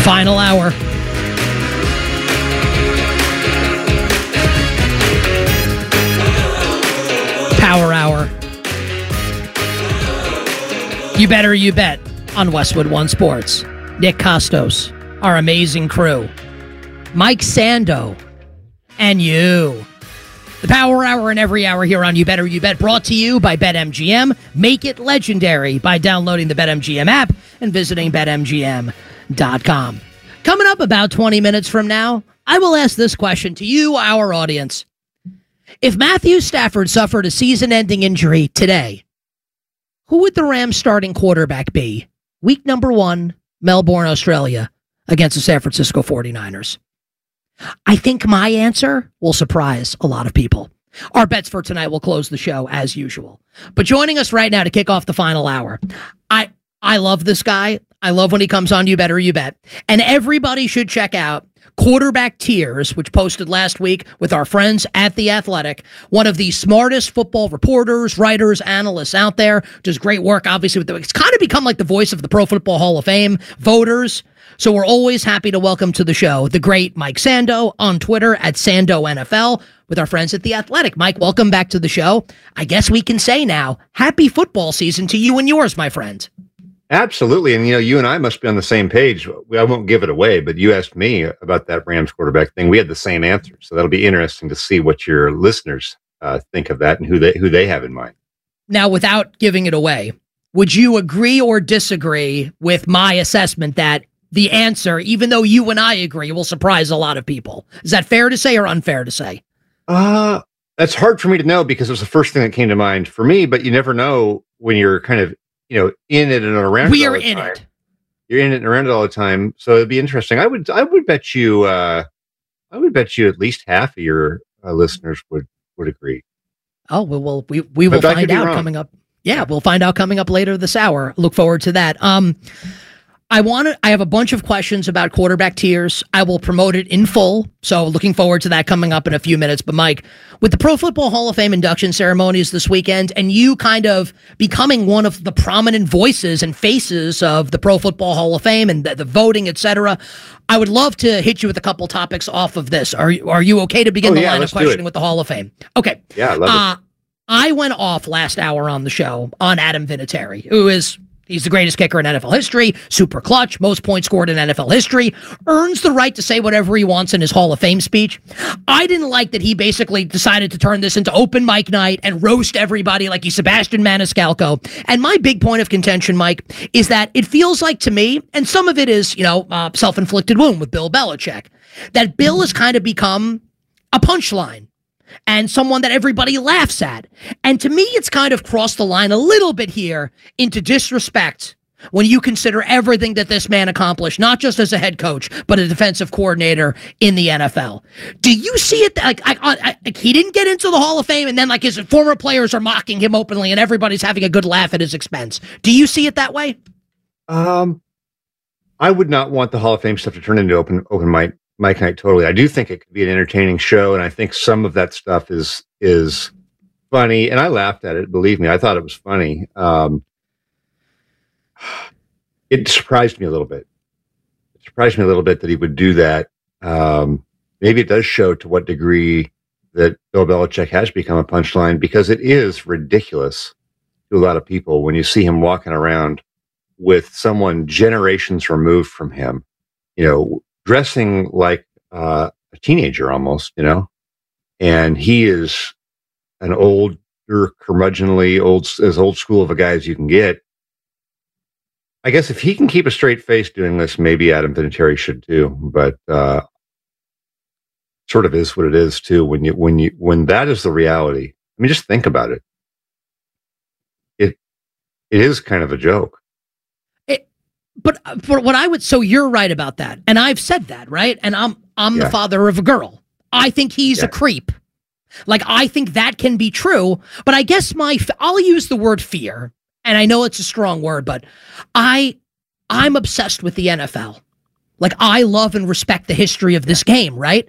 Final hour. Power hour. You better you bet on Westwood One Sports. Nick Costos, our amazing crew. Mike Sando, and you. The Power Hour and every hour here on You Better You Bet, brought to you by BetMGM. Make it legendary by downloading the BetMGM app and visiting BetMGM.com. Coming up about 20 minutes from now, I will ask this question to you, our audience. If Matthew Stafford suffered a season-ending injury today, who would the Rams starting quarterback be? Week number 1, Melbourne, Australia, against the San Francisco 49ers. I think my answer will surprise a lot of people. Our bets for tonight will close the show as usual. But joining us right now to kick off the final hour, I love this guy. I love when he comes on You Better You Bet. And everybody should check out Quarterback Tears, which posted last week with our friends at The Athletic. One of the smartest football reporters, writers, analysts out there. Does great work, obviously. It's kind of become like the voice of the Pro Football Hall of Fame voters. So we're always happy to welcome to the show the great Mike Sando on Twitter at SandoNFL with our friends at The Athletic. Mike, welcome back to the show. I guess we can say now, happy football season to you and yours, my friend. Absolutely. And, you and I must be on the same page. I won't give it away, but you asked me about that Rams quarterback thing. We had the same answer. So that'll be interesting to see what your listeners think of that and who they have in mind. Now, without giving it away, would you agree or disagree with my assessment that the answer, even though you and I agree, will surprise a lot of people? Is that fair to say or unfair to say? That's hard for me to know because it was the first thing that came to mind for me, but you never know when you're kind of, in it and around we it all are the in time. it. You're in it and around it all the time. So it'd be interesting. I would bet you, at least half of your listeners would agree. Oh, well, we will find out coming up. Yeah, we'll find out coming up later this hour. Look forward to that. I have a bunch of questions about Quarterback Tears. I will promote it in full. So looking forward to that coming up in a few minutes. But Mike, with the Pro Football Hall of Fame induction ceremonies this weekend, and you kind of becoming one of the prominent voices and faces of the Pro Football Hall of Fame and the voting, etc., I would love to hit you with a couple topics off of this. Are you okay to begin the line of questioning with the Hall of Fame? Okay. Yeah, I love it. I went off last hour on the show on Adam Vinatieri, who is... He's the greatest kicker in NFL history, super clutch, most points scored in NFL history, earns the right to say whatever he wants in his Hall of Fame speech. I didn't like that he basically decided to turn this into open mic night and roast everybody like he's Sebastian Maniscalco. And my big point of contention, Mike, is that it feels like to me, and some of it is, self-inflicted wound with Bill Belichick, that Bill has kind of become a punchline and someone that everybody laughs at. And to me, it's kind of crossed the line a little bit here into disrespect when you consider everything that this man accomplished, not just as a head coach, but a defensive coordinator in the NFL. Do you see it? Like he didn't get into the Hall of Fame, and then like his former players are mocking him openly, and everybody's having a good laugh at his expense. Do you see it that way? I would not want the Hall of Fame stuff to turn into open mic night. Totally. I do think it could be an entertaining show, and I think some of that stuff is funny, and I laughed at it. Believe me, I thought it was funny. It surprised me a little bit. That he would do that. Maybe it does show to what degree that Bill Belichick has become a punchline, because it is ridiculous to a lot of people when you see him walking around with someone generations removed from him, dressing like a teenager almost, and he is an older, curmudgeonly, as old school of a guy as you can get. I guess if he can keep a straight face doing this, maybe Adam Vinatieri should too. But sort of is what it is too. When that is the reality, I mean, just think about it. It is kind of a joke. But what I would, so you're right about that, and I've said that, right? And I'm the father of a girl. I think he's a creep. Like, I think that can be true, but I guess I'll use the word fear, and I know it's a strong word, but I'm obsessed with the NFL. Like, I love and respect the history of this game, right?